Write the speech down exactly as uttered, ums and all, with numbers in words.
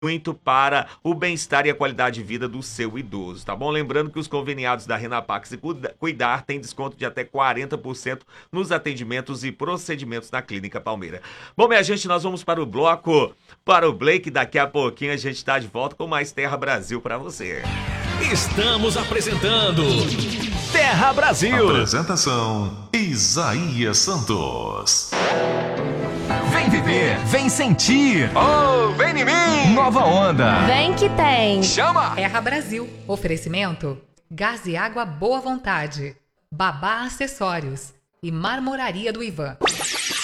muito para o bem-estar e a qualidade de vida do seu idoso, tá bom? Lembrando que os conveniados da Renapax e Cuidar têm desconto de até quarenta por cento nos atendimentos e procedimentos na Clínica Palmeira. Bom, minha gente, nós vamos para o bloco, para o Blake. Daqui a pouquinho a gente está de volta com mais Terra Brasil para você. Estamos apresentando Terra Brasil. Apresentação Isaías Santos. Vem viver, vem sentir. Oh, vem em mim. Nova onda. Vem que tem. Chama. Terra Brasil. Oferecimento: Gás e Água Boa Vontade, Babá Acessórios e Marmoraria do Ivan.